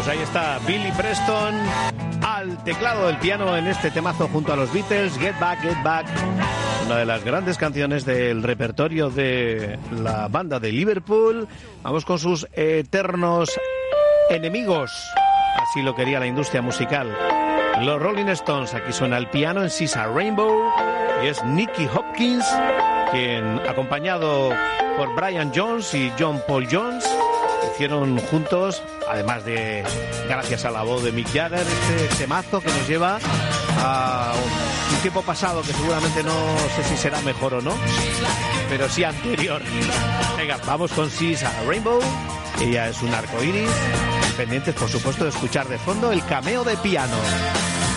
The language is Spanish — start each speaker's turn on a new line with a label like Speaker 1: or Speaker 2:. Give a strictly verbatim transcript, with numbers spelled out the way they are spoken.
Speaker 1: Pues ahí está Billy Preston al teclado del piano en este temazo junto a los Beatles, Get Back, Get Back, una de las grandes canciones del repertorio de la banda de Liverpool. Vamos con sus eternos enemigos, así lo quería la industria musical. Los Rolling Stones, aquí suena el piano en She's a Rainbow y es Nicky Hopkins quien, acompañado por Brian Jones y John Paul Jones, hicieron juntos, además de gracias a la voz de Mick Jagger, este temazo que nos lleva a un tiempo pasado que seguramente no sé si será mejor o no, pero sí anterior. Venga, vamos con She's a Rainbow. Ella es un arco iris, pendientes por supuesto de escuchar de fondo el cameo de piano.